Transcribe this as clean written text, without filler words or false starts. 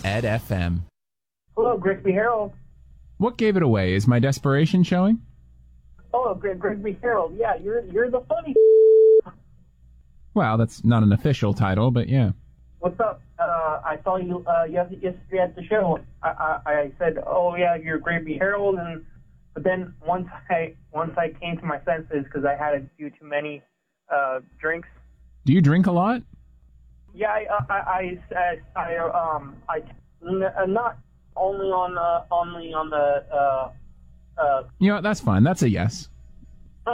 Ed FM. Hello, Grigsby Harold. What gave it away? Is my desperation showing? Oh, Grigsby Harold. Yeah, you're the funny. Well, that's not an official title, but yeah. What's up? I saw you yesterday at the show. I said, oh yeah, you're Grigsby Harold, but then once I came to my senses because I had a few too many drinks. Do you drink a lot? Yeah, not only on the You know what, that's fine. That's a yes.